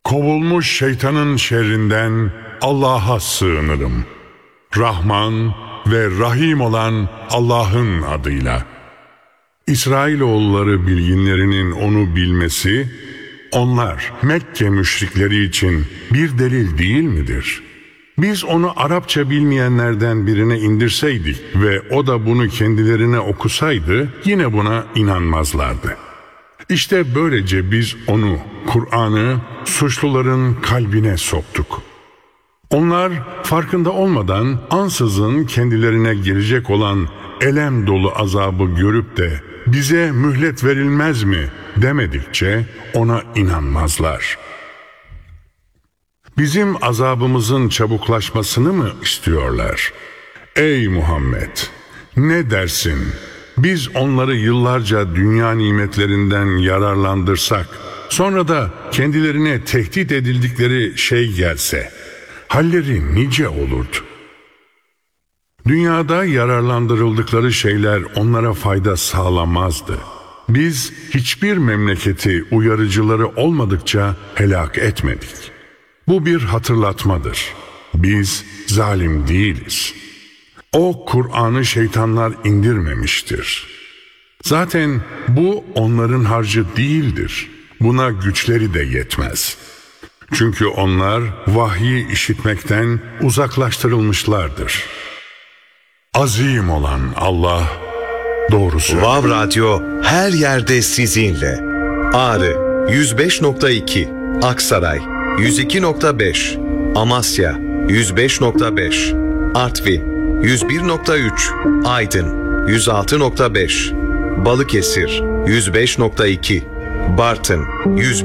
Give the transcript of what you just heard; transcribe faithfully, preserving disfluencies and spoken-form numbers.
Kovulmuş şeytanın şerrinden Allah'a sığınırım. Rahman ve Rahim olan Allah'ın adıyla. İsrailoğulları bilginlerinin onu bilmesi, onlar Mekke müşrikleri için bir delil değil midir? Biz onu Arapça bilmeyenlerden birine indirseydik ve o da bunu kendilerine okusaydı yine buna inanmazlardı. İşte böylece biz onu, Kur'an'ı suçluların kalbine soktuk. Onlar farkında olmadan ansızın kendilerine gelecek olan elem dolu azabı görüp de bize mühlet verilmez mi demedikçe ona inanmazlar. Bizim azabımızın çabuklaşmasını mı istiyorlar? Ey Muhammed! Ne dersin? Biz onları yıllarca dünya nimetlerinden yararlandırsak, sonra da kendilerine tehdit edildikleri şey gelse, halleri nice olurdu. Dünyada yararlandırıldıkları şeyler onlara fayda sağlamazdı. Biz hiçbir memleketi uyarıcıları olmadıkça helak etmedik. Bu bir hatırlatmadır. Biz zalim değiliz. O Kur'an'ı şeytanlar indirmemiştir. Zaten bu onların harcı değildir. Buna güçleri de yetmez. Çünkü onlar vahyi işitmekten uzaklaştırılmışlardır. Azim olan Allah doğru söylüyor. Vav Radyo her yerde sizinle. Ağrı yüz beş nokta iki, Aksaray yüz iki nokta beş, Amasya yüz beş nokta beş, Artvin yüz bir nokta üç, Aydın yüz altı nokta beş, Balıkesir yüz beş nokta iki, Bartın yüz